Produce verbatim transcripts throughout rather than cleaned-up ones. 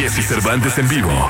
Jesse Cervantes en vivo.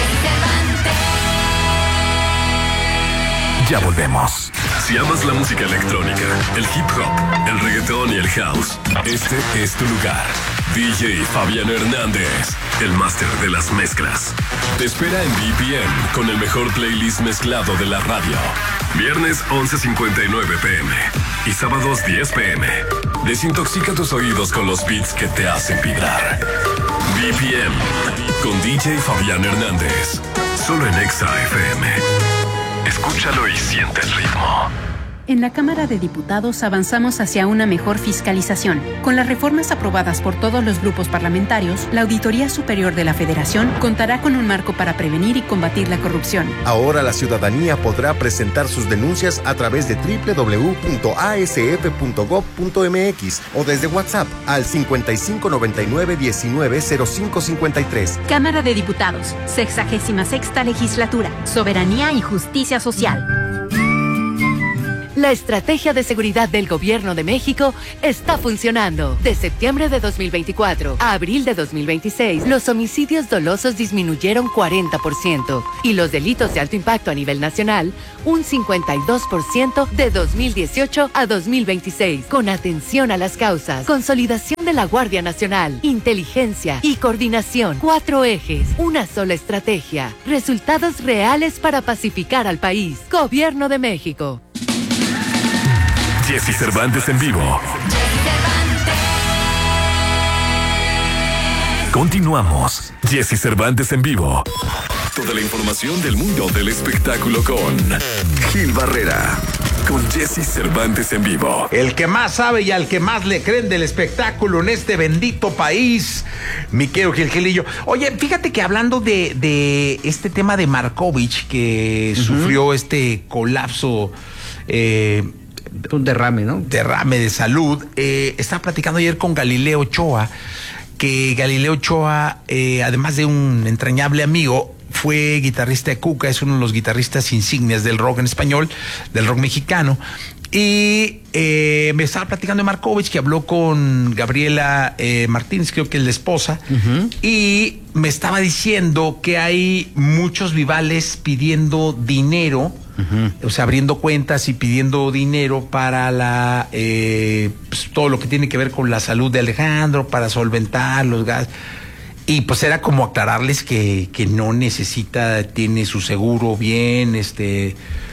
Ya volvemos. Si amas la música electrónica, el hip hop, el reggaetón y el house, este es tu lugar. D J Fabián Hernández, el máster de las mezclas. Te espera en B P M con el mejor playlist mezclado de la radio. Viernes once cincuenta y nueve pm y sábados diez pm. Desintoxica tus oídos con los beats que te hacen vibrar. B P M con D J Fabián Hernández. Solo en Exa F M. Escúchalo y siente el ritmo. En la Cámara de Diputados avanzamos hacia una mejor fiscalización. Con las reformas aprobadas por todos los grupos parlamentarios, la Auditoría Superior de la Federación contará con un marco para prevenir y combatir la corrupción. Ahora la ciudadanía podrá presentar sus denuncias a través de doble u doble u doble u punto a s f punto gob punto m x o desde WhatsApp al cincuenta y cinco noventa y nueve diecinueve cero cinco cincuenta y tres. Cámara de Diputados, sexagésima sexta legislatura, soberanía y justicia social. La estrategia de seguridad del Gobierno de México está funcionando. De septiembre de dos mil veinticuatro a abril de dos mil veintiséis, los homicidios dolosos disminuyeron cuarenta por ciento y los delitos de alto impacto a nivel nacional un cincuenta y dos por ciento de dos mil dieciocho a dos mil veintiséis. Con atención a las causas, consolidación de la Guardia Nacional, inteligencia y coordinación. Cuatro ejes, una sola estrategia. Resultados reales para pacificar al país. Gobierno de México. Jesse Cervantes en vivo. Continuamos. Jesse Cervantes en vivo. Toda la información del mundo del espectáculo con Gil Barrera. Con Jesse Cervantes en vivo. El que más sabe y al que más le creen del espectáculo en este bendito país, mi querido Gil Gilillo. Oye, fíjate que hablando de, de este tema de Markovich, que uh-huh. sufrió este colapso, eh, un derrame, ¿no? Derrame de salud. Eh, estaba platicando ayer con Galileo Ochoa, que Galileo Ochoa, eh, además de un entrañable amigo, fue guitarrista de Cuca, es uno de los guitarristas insignias del rock en español, del rock mexicano. Y eh, me estaba platicando de Markovich, que habló con Gabriela eh, Martínez, creo que es la esposa, uh-huh. y me estaba diciendo que hay muchos vivales pidiendo dinero, uh-huh. o sea, abriendo cuentas y pidiendo dinero para la eh, pues, todo lo que tiene que ver con la salud de Alejandro, para solventar los gastos. Y pues era como aclararles que, que no necesita, tiene su seguro bien, este...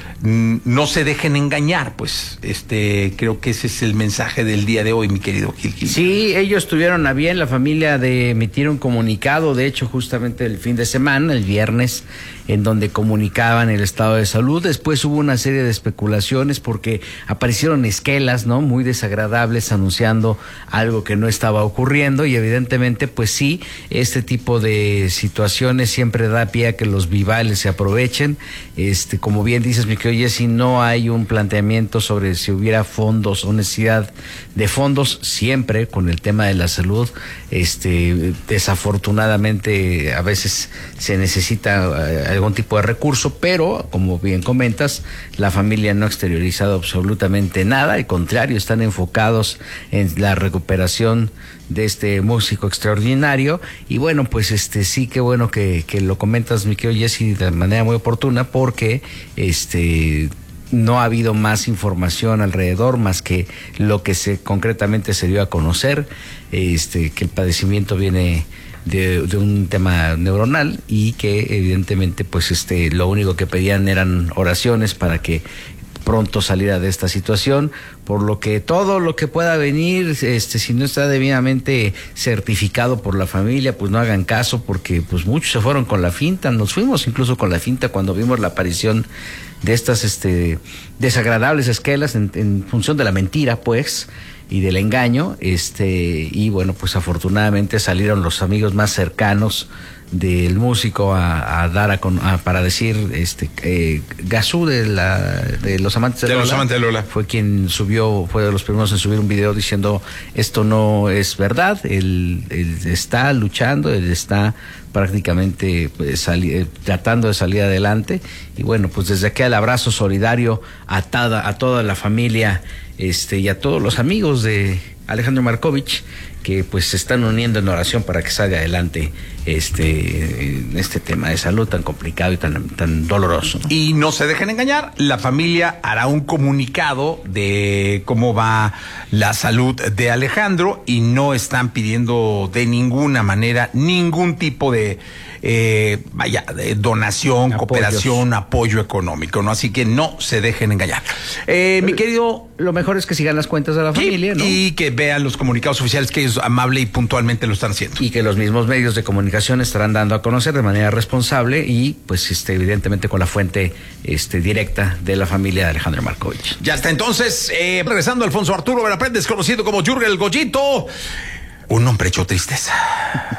no se dejen engañar, pues este creo que ese es el mensaje del día de hoy, mi querido Gil Gil. Sí, ellos tuvieron a bien, la familia, de emitir un comunicado, de hecho justamente el fin de semana, el viernes, en donde comunicaban el estado de salud. Después hubo una serie de especulaciones porque aparecieron esquelas, ¿no?, muy desagradables anunciando algo que no estaba ocurriendo, y evidentemente pues sí, este tipo de situaciones siempre da pie a que los vivales se aprovechen. Este, como bien dices, mi querido Jessy, no hay un planteamiento sobre si hubiera fondos o necesidad de fondos. Siempre con el tema de la salud, este, desafortunadamente a veces se necesita uh, algún tipo de recurso, pero como bien comentas, la familia no ha exteriorizado absolutamente nada, al contrario, están enfocados en la recuperación de este músico extraordinario. Y bueno, pues este sí, qué bueno que, que lo comentas, mi querido Jessy, de manera muy oportuna, porque este no ha habido más información alrededor, más que lo que se concretamente se dio a conocer, este que el padecimiento viene de, de un tema neuronal, y que evidentemente pues este lo único que pedían eran oraciones para que pronto saliera de esta situación, por lo que todo lo que pueda venir, este, si no está debidamente certificado por la familia, pues no hagan caso, porque pues muchos se fueron con la finta. Nos fuimos incluso con la finta cuando vimos la aparición de estas este desagradables esquelas en, en función de la mentira, pues, y del engaño, este, y bueno, pues afortunadamente salieron los amigos más cercanos del músico a, a dar a, a para decir, este eh, Gazú de la de los amantes de, de Lola, los amantes de Lola fue quien subió, fue de los primeros en subir un video diciendo esto no es verdad, él, él está luchando, él está prácticamente pues, sali, eh, tratando de salir adelante. Y bueno, pues desde aquí el abrazo solidario a toda, a toda la familia, este y a todos los amigos de Alejandro Markovich, que pues se están uniendo en oración para que salga adelante este, este tema de salud tan complicado y tan, tan doloroso. Y no se dejen engañar, la familia hará un comunicado de cómo va la salud de Alejandro y no están pidiendo de ninguna manera ningún tipo de eh, vaya, de donación, Apoyos. cooperación, apoyo económico, ¿no? Así que no se dejen engañar. Eh, mi querido... Lo mejor es que sigan las cuentas de la familia, y, ¿no? Y que vean los comunicados oficiales, que ellos amable y puntualmente lo están haciendo. Y que los mismos medios de comunicación estarán dando a conocer de manera responsable y, pues, este, evidentemente con la fuente este, directa de la familia de Alejandro Markovich. Ya está, entonces, eh, regresando Alfonso Arturo Veraprendes, conocido como Jürgen el Goyito, un hombre hecho tristeza.